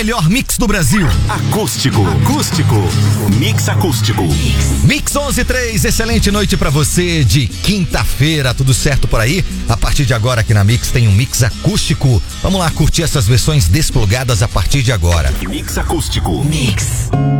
melhor mix do Brasil. Acústico. Mix acústico. Mix 11:03, excelente noite pra você de quinta-feira, tudo certo por aí? A partir de agora aqui na Mix tem um mix acústico. Vamos lá curtir essas versões desplugadas a partir de agora. Mix acústico. Mix.